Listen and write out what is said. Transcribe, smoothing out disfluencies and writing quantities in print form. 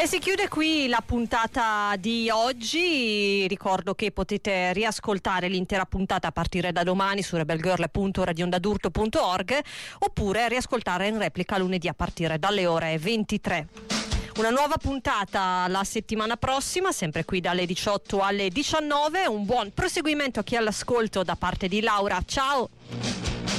E si chiude qui la puntata di oggi. Ricordo che potete riascoltare l'intera puntata a partire da domani su rebelgirl.radioondadurto.org oppure riascoltare in replica lunedì a partire dalle ore 23. Una nuova puntata la settimana prossima, sempre qui dalle 18 alle 19. Un buon proseguimento a chi è all'ascolto da parte di Laura. Ciao!